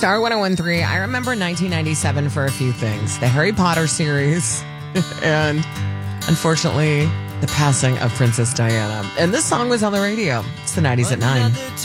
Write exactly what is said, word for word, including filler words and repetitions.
Star one oh one point three. I remember nineteen ninety-seven for a few things. The Harry Potter series and, unfortunately, the passing of Princess Diana. And this song was on the radio. It's the nineties at nine.